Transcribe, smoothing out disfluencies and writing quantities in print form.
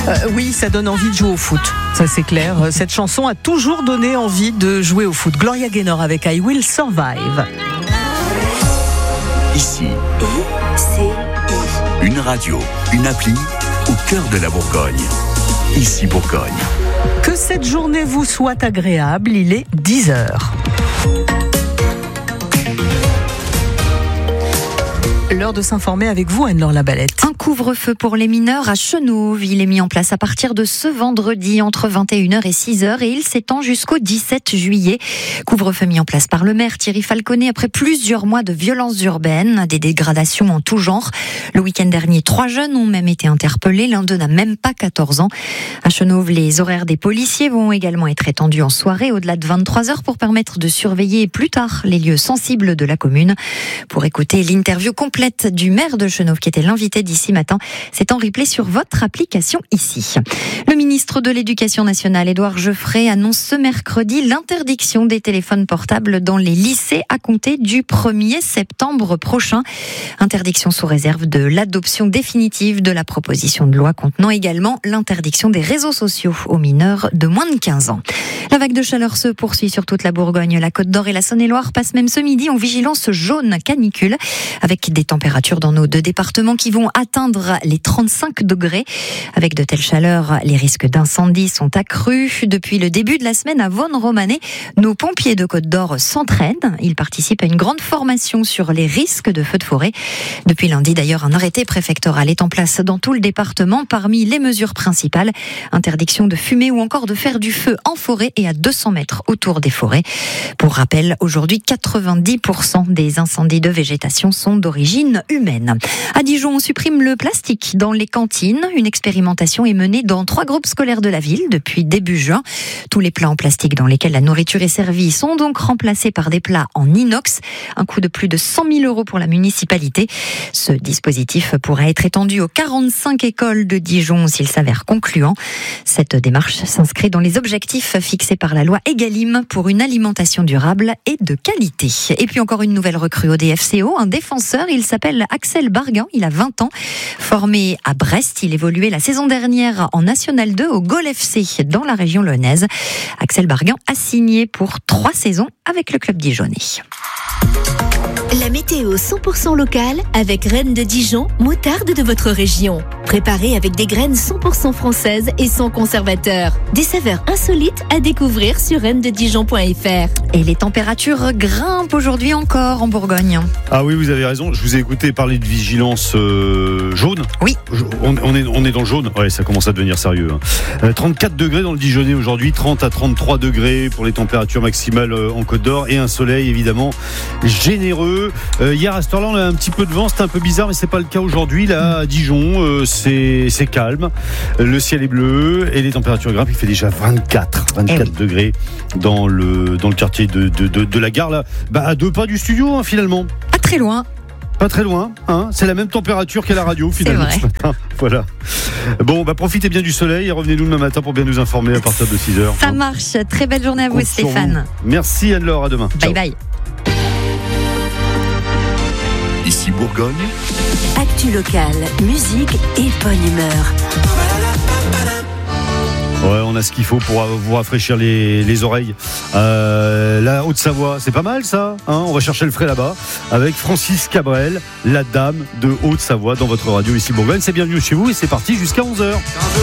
Oui, ça donne envie de jouer au foot, ça c'est clair. Cette chanson a toujours donné envie de jouer au foot. Gloria Gaynor avec I Will Survive. Ici, une radio, une appli au cœur de la Bourgogne. Ici Bourgogne. Que cette journée vous soit agréable, il est 10h. L'heure de s'informer avec vous, Anne-Laure Labalette. Un couvre-feu pour les mineurs à Chenôve. Il est mis en place à partir de ce vendredi entre 21h et 6h et il s'étend jusqu'au 17 juillet. Couvre-feu mis en place par le maire Thierry Falconet après plusieurs mois de violences urbaines, des dégradations en tout genre. Le week-end dernier, 3 jeunes ont même été interpellés. L'un d'eux n'a même pas 14 ans. À Chenôve, les horaires des policiers vont également être étendus en soirée au-delà de 23h pour permettre de surveiller plus tard les lieux sensibles de la commune. Pour écouter l'interview complète du maire de Chenôve qui était l'invité d'ici matin, c'est en replay sur votre application ici. Le ministre de l'Éducation nationale, Édouard Geoffrey, annonce ce mercredi l'interdiction des téléphones portables dans les lycées à compter du 1er septembre prochain. Interdiction sous réserve de l'adoption définitive de la proposition de loi contenant également l'interdiction des réseaux sociaux aux mineurs de moins de 15 ans. La vague de chaleur se poursuit sur toute la Bourgogne. La Côte d'Or et la Saône-et-Loire passent même ce midi en vigilance jaune canicule avec des températures dans nos 2 départements qui vont atteindre les 35 degrés. Avec de telles chaleurs, les risques d'incendie sont accrus. Depuis le début de la semaine à Vaune-Romanée, nos pompiers de Côte d'Or s'entraînent. Ils participent à une grande formation sur les risques de feux de forêt. Depuis lundi d'ailleurs, un arrêté préfectoral est en place dans tout le département. Parmi les mesures principales, interdiction de fumer ou encore de faire du feu en forêt et à 200 mètres autour des forêts. Pour rappel, aujourd'hui, 90% des incendies de végétation sont d'origine humaine. À Dijon, on supprime le plastique dans les cantines. Une expérimentation est menée dans 3 groupes scolaires de la ville depuis début juin. Tous les plats en plastique dans lesquels la nourriture est servie sont donc remplacés par des plats en inox. Un coût de plus de 100 000 € pour la municipalité. Ce dispositif pourra être étendu aux 45 écoles de Dijon s'il s'avère concluant. Cette démarche s'inscrit dans les objectifs fixés par la loi Egalim pour une alimentation durable et de qualité. Et puis encore une nouvelle recrue au DFCO, un défenseur, il s'appelle Axel Barguin, il a 20 ans. Formé à Brest, il évoluait la saison dernière en National 2 au Gol FC dans la région lyonnaise. Axel Barguin a signé pour 3 saisons avec le club dijonnais. La météo 100% locale avec Rennes de Dijon, moutarde de votre région. Préparée avec des graines 100% françaises et sans conservateur. Des saveurs insolites à découvrir sur rennededijon.fr. Et les températures grimpent aujourd'hui encore en Bourgogne. Ah oui, vous avez raison. Je vous ai écouté parler de vigilance jaune. Oui. On est dans le jaune. Ouais, ça commence à devenir sérieux. 34 degrés dans le Dijonnais aujourd'hui, 30 à 33 degrés pour les températures maximales en Côte d'Or et un soleil évidemment généreux. Hier à cette heure-là, on a un petit peu de vent, c'était un peu bizarre, mais c'est pas le cas aujourd'hui. Là, à Dijon, c'est calme. Le ciel est bleu et les températures grimpent. Il fait déjà 24 degrés dans le quartier de la gare, là. À 2 pas du studio, finalement. Pas très loin. Pas très loin, c'est la même température qu'à la radio finalement ce matin. Voilà. Bon, profitez bien du soleil et revenez-nous demain matin pour bien nous informer à partir de 6h. Ça marche. Très belle journée à vous, Stéphane. Merci Anne-Laure, à demain. Bye bye. Ici Bourgogne. Actu locale, musique et bonne humeur. Ouais, on a ce qu'il faut pour vous rafraîchir les oreilles. La Haute-Savoie, c'est pas mal ça, on va chercher le frais là-bas avec Francis Cabrel, la dame de Haute-Savoie dans votre radio ici Bourgogne. C'est bienvenu chez vous et c'est parti jusqu'à 11h.